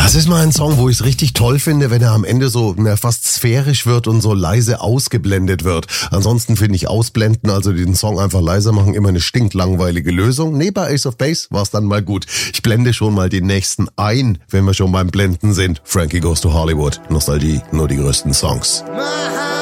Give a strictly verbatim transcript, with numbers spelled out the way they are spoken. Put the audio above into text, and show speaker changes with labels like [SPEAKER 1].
[SPEAKER 1] Das ist mal ein Song, wo ich es richtig toll finde, wenn er am Ende so na, fast sphärisch wird und so leise ausgeblendet wird. Ansonsten finde ich Ausblenden, also den Song einfach leiser machen, immer eine stinklangweilige Lösung. Nee, bei Ace of Base war es dann mal gut. Ich blende schon mal den nächsten ein, wenn wir schon beim Blenden sind. Frankie Goes to Hollywood. Nostalgie, nur die größten Songs.